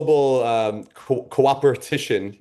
cooperation,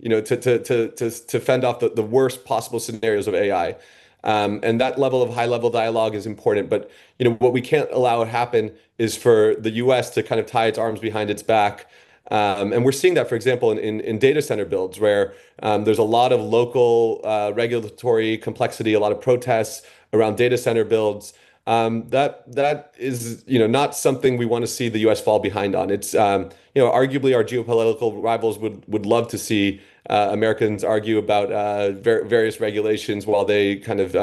to fend off the worst possible scenarios of AI. And that level of high level dialogue is important. But what we can't allow it happen is for the U.S. to kind of tie its arms behind its back. And we're seeing that, for example, in data center builds, where there's a lot of local regulatory complexity, a lot of protests around data center builds. That is, not something we want to see the U.S. fall behind on. It's, arguably our geopolitical rivals would love to see Americans argue about various regulations while they kind of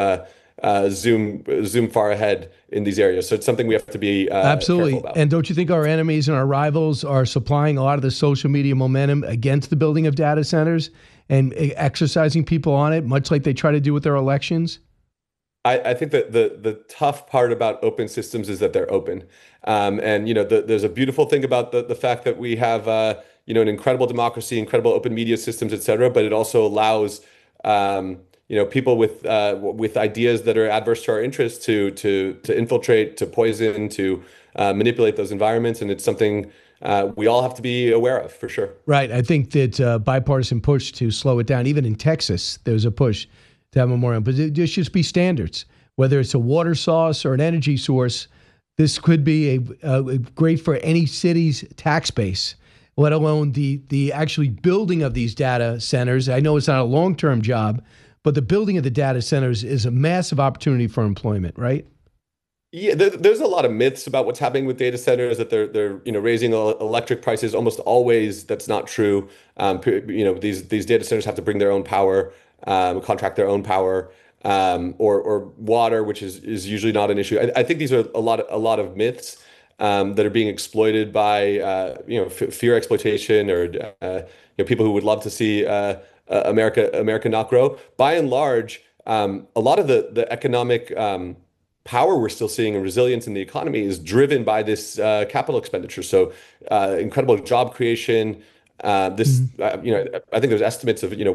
zoom far ahead in these areas. So it's something we have to be careful Absolutely. about. And don't you think our enemies and our rivals are supplying a lot of the social media momentum against the building of data centers and exercising people on it, much like they try to do with their elections? I think that the tough part about open systems is that they're open. And there's a beautiful thing about the fact that we have an incredible democracy, incredible open media systems, et cetera, but it also allows people with ideas that are adverse to our interests to infiltrate, to poison, to manipulate those environments. And it's something we all have to be aware of, for sure. Right. I think that bipartisan push to slow it down. Even in Texas, there's a push to have a moratorium. But there should be standards, whether it's a water source or an energy source. This could be a great for any city's tax base, let alone the actually building of these data centers. I know it's not a long-term job, but the building of the data centers is a massive opportunity for employment, right? Yeah, there's a lot of myths about what's happening with data centers, that they're raising electric prices. Almost always that's not true. These data centers have to bring their own power, contract their own power, or water, which is usually not an issue. I think these are a lot of myths that are being exploited by fear exploitation, or people who would love to see America not grow. By and large, a lot of the economic power we're still seeing and resilience in the economy is driven by this capital expenditure. So incredible job creation. I think there's estimates of